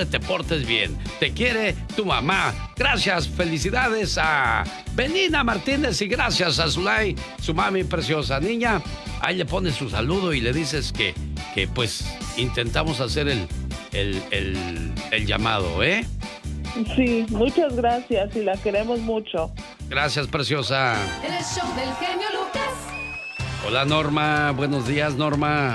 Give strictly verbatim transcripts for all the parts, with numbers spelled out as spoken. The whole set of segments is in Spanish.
siempre te portes bien. Te quiere tu mamá. Gracias, felicidades a Belina Martínez y gracias a Zulay, su mami preciosa. Niña, ahí le pones su saludo y le dices que, que pues intentamos hacer el, el, el, el llamado, ¿eh? Sí, muchas gracias y la queremos mucho. Gracias, preciosa. El show del genio Lucas. Hola, Norma. Buenos días, Norma.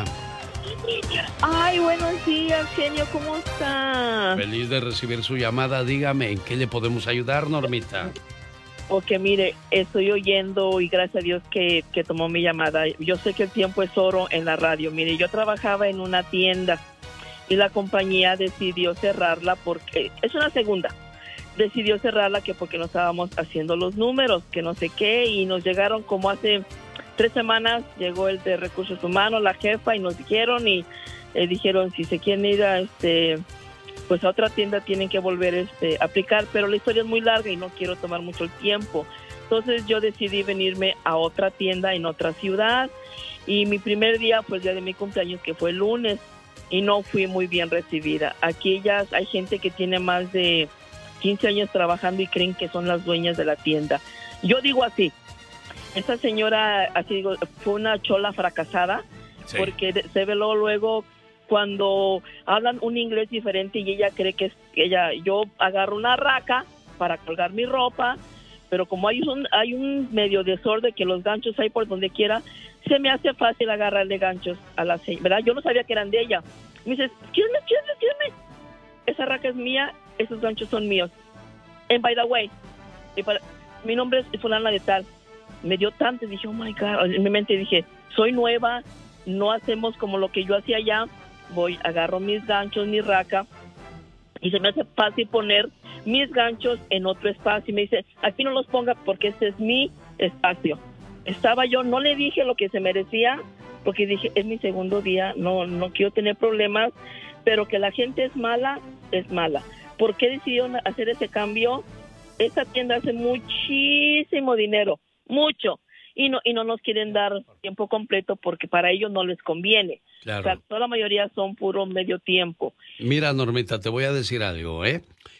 Ay, buenos días, genio. ¿Cómo está? Feliz de recibir su llamada. Dígame, ¿en qué le podemos ayudar, Normita? Porque mire, estoy oyendo y gracias a Dios que, que tomó mi llamada. Yo sé que el tiempo es oro en la radio. Mire, yo trabajaba en una tienda y la compañía decidió cerrarla porque es una segunda. Decidió cerrarla que porque no estábamos haciendo los números, que no sé qué, y nos llegaron como hace tres semanas, llegó el de Recursos Humanos, la jefa, y nos dijeron y eh, dijeron si se quieren ir a este pues a otra tienda tienen que volver este a aplicar, pero la historia es muy larga y no quiero tomar mucho el tiempo. Entonces yo decidí venirme a otra tienda en otra ciudad y mi primer día fue el día de mi cumpleaños, que fue el lunes, y no fui muy bien recibida. Aquí ya hay gente que tiene más de quince años trabajando y creen que son las dueñas de la tienda. Yo digo así, esta señora, así digo, fue una chola fracasada, sí, porque de, se ve luego, luego cuando hablan un inglés diferente y ella cree que es ella. Yo agarro una raca para colgar mi ropa, pero como hay un, hay un medio desorden que los ganchos hay por donde quiera, se me hace fácil agarrarle ganchos a la señora, ¿verdad? Yo no sabía que eran de ella. Me dice, excuse me, excuse me, excuse me. Esa raca es mía, esos ganchos son míos. And by the way, para, mi nombre es fulana de tal. Me dio tanto, dije, oh my God, en mi mente dije, soy nueva, no hacemos como lo que yo hacía allá, voy, agarro mis ganchos, mi raca, y se me hace fácil poner mis ganchos en otro espacio, y me dice, aquí no los ponga porque este es mi espacio. Estaba yo, no le dije lo que se merecía, porque dije, es mi segundo día, no, no quiero tener problemas, pero que la gente es mala, es mala. ¿Por qué decidieron hacer ese cambio? Esta tienda hace muchísimo dinero, mucho, y no y no nos quieren dar tiempo completo porque para ellos no les conviene. Claro. O sea, toda la mayoría son puro medio tiempo. Mira, Normita, te voy a decir algo, ¿eh?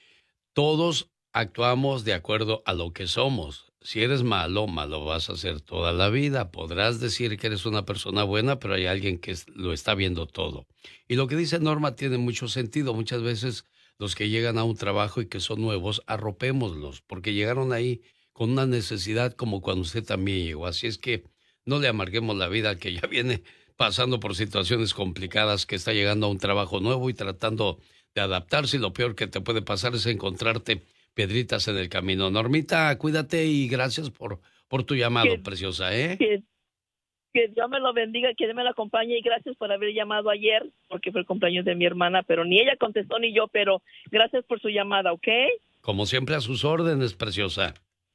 Todos actuamos de acuerdo a lo que somos. Si eres malo, malo vas a hacer toda la vida. Podrás decir que eres una persona buena, pero hay alguien que lo está viendo todo. Y lo que dice Norma tiene mucho sentido. Muchas veces los que llegan a un trabajo y que son nuevos, arropémoslos, porque llegaron ahí con una necesidad como cuando usted también llegó. Así es que no le amarguemos la vida al que ya viene pasando por situaciones complicadas, que está llegando a un trabajo nuevo y tratando de adaptarse, y lo peor que te puede pasar es encontrarte piedritas en el camino. Normita, cuídate y gracias por, por tu llamado, que, preciosa, ¿eh? Que, que Dios me lo bendiga, que Dios me la acompañe y gracias por haber llamado ayer, porque fue el cumpleaños de mi hermana, pero ni ella contestó ni yo, pero gracias por su llamada, ¿ok? Como siempre, a sus órdenes, preciosa.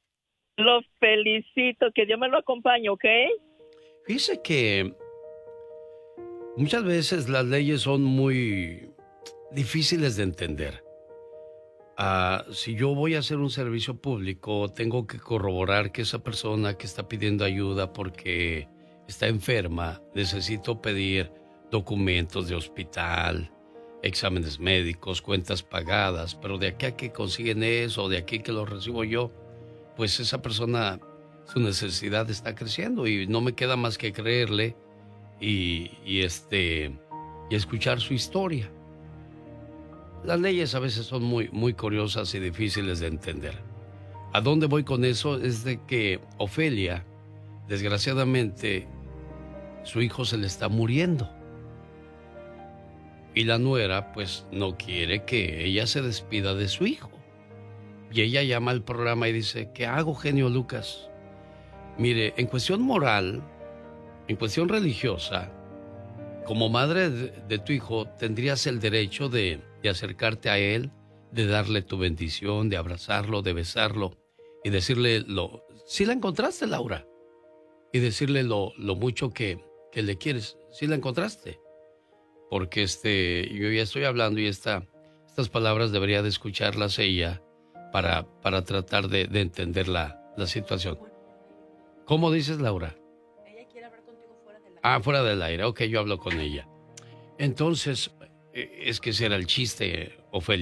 Lo felicito, que Dios me lo acompañe, ¿ok? Fíjese que muchas veces las leyes son muy difíciles de entender. Uh, si yo voy a hacer un servicio público, tengo que corroborar que esa persona que está pidiendo ayuda porque está enferma, necesito pedir documentos de hospital, exámenes médicos, cuentas pagadas, pero de aquí a que consiguen eso, de aquí que lo recibo yo, pues esa persona, su necesidad está creciendo y no me queda más que creerle y, y, este, y escuchar su historia. Las leyes a veces son muy, muy curiosas y difíciles de entender. ¿A dónde voy con eso? Es de que Ofelia, desgraciadamente, su hijo se le está muriendo. Y la nuera, pues, no quiere que ella se despida de su hijo. Y ella llama al programa y dice, ¿qué hago, genio Lucas? Mire, en cuestión moral, en cuestión religiosa, como madre de, de tu hijo, tendrías el derecho de, de acercarte a él, de darle tu bendición, de abrazarlo, de besarlo y decirle lo... ¿Sí la encontraste, Laura? Y decirle lo, lo mucho que, que le quieres. ¿Sí la encontraste? Porque este, yo ya estoy hablando y esta, estas palabras debería de escucharlas ella para, para tratar de, de entender la, la situación. ¿Cómo dices, Laura? Ella quiere hablar contigo fuera del aire. Ah, fuera del aire. Ok, yo hablo con ella. Entonces, es que ese era el chiste, Ofelia.